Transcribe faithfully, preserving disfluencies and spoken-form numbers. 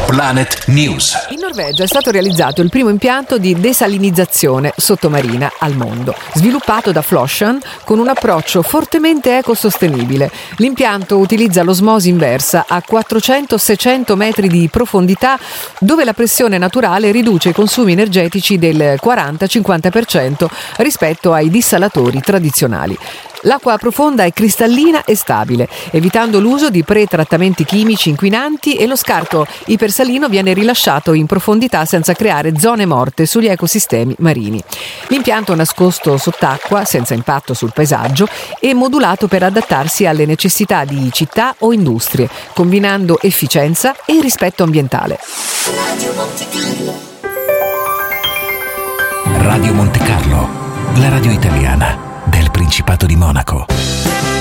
Planet News. In Norvegia è stato realizzato il primo impianto di desalinizzazione sottomarina al mondo, sviluppato da Florsheim con un approccio fortemente ecosostenibile. L'impianto utilizza l'osmosi inversa a quattrocento seicento metri di profondità, dove la pressione naturale riduce i consumi energetici del quaranta cinquanta per cento rispetto ai dissalatori tradizionali. L'acqua profonda è cristallina e stabile, evitando l'uso di pretrattamenti chimici inquinanti, e lo scarto ipersalino viene rilasciato in profondità senza creare zone morte sugli ecosistemi marini. L'impianto è nascosto sott'acqua, senza impatto sul paesaggio, e modulato per adattarsi alle necessità di città o industrie, combinando efficienza e rispetto ambientale. Radio Monte Carlo, la radio italiana del Principato di Monaco.